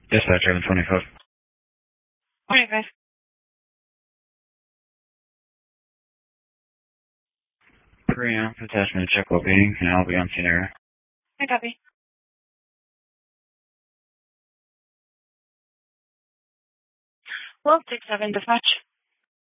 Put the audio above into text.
Dispatch, 1125. Alright, guys. Preamp, attachment, check well-being, and I'll be on scene area. I copy. Well, 6-7 dispatch.